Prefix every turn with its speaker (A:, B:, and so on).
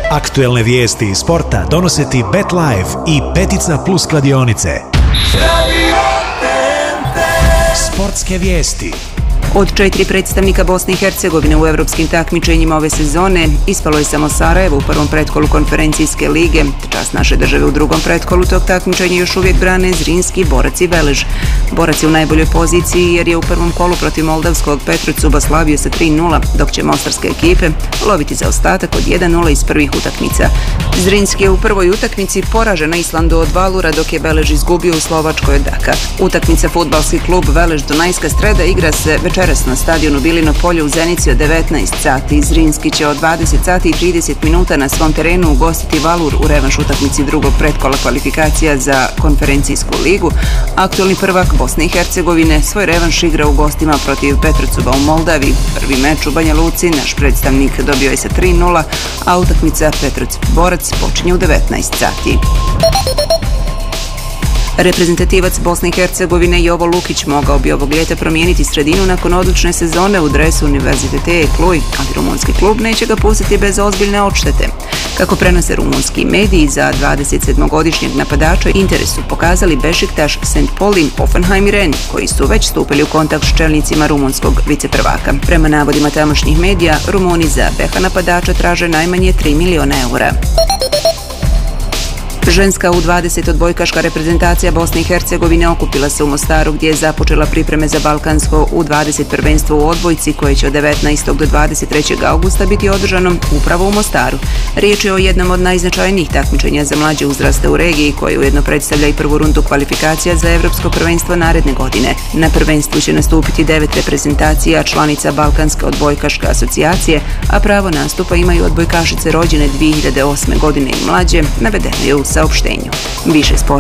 A: Aktuelne vijesti iz sporta donose ti Bet Live i Petica Plus kladionice. Sportske vijesti.
B: Od 4 predstavnika Bosne i Hercegovine u evropskim takmičenjima ove sezone ispalo je samo Sarajevo u prvom pretkolu konferencijske lige. Čast naše države u drugom pretkolu tog takmičenja još uvijek brane Zrinski, Borac i Velež. Borac je u najboljoj poziciji jer je u prvom kolu protiv moldavskog Petrucuba slavio sa 3-0, dok će mostarske ekipe loviti za ostatak od 1-0 iz prvih utakmica. Zrinski je u prvoj utakmici poražen na Islandu od Valura, dok je Velež izgubio u Slovačkoj od Daka. Utakmica fudbalski klub Velež Dunajska Streda igra se večeras na stadionu Bilino polje u Zenici od 19 sati. Zrinski će od 20 sati i 30 minuta na svom terenu ugostiti Valur u revanš utakmici drugog pretkola kvalifikacija za konferencijsku ligu. Aktualni prvak Bosne i Hercegovine svoj revanš igra u gostima protiv Petrucuba u Moldavi. Prvi meč u Banja Luci naš predstavnik dobio je sa 3-0, a utakmica Petruc-Borac počinje u 19 sati. Reprezentativac Bosne i Hercegovine Jovo Lukić mogao bi ovog ljeta promijeniti sredinu nakon odlične sezone u dresu Univerzitete Cluj, ali rumunski klub neće ga pustiti bez ozbiljne odštete. Kako prenose rumunski mediji, za 27-godišnjeg napadača interes su pokazali Bešiktaš, St. Pauli, Hoffenheim i Rennes, koji su već stupili u kontakt s čelnicima rumunskog viceprvaka. Prema navodima tamošnjih medija, Rumuni za BH napadača traže najmanje 3 miliona eura. Ženska U20 odbojkaška reprezentacija Bosne i Hercegovine okupila se u Mostaru, gdje je započela pripreme za balkansko U20 prvenstvo u odbojci koje će od 19. do 23. augusta biti održano upravo u Mostaru. Riječ je o jednom od najznačajnijih takmičenja za mlađe uzraste u regiji, koje ujedno predstavlja i prvu rundu kvalifikacija za evropsko prvenstvo naredne godine. Na prvenstvu će nastupiti 9 reprezentacija članica Balkanske odbojkaške asocijacije, a pravo nastupa imaju odbojkašice rođene 2008. godine i mlađe, navedeno je u saopštenju. Više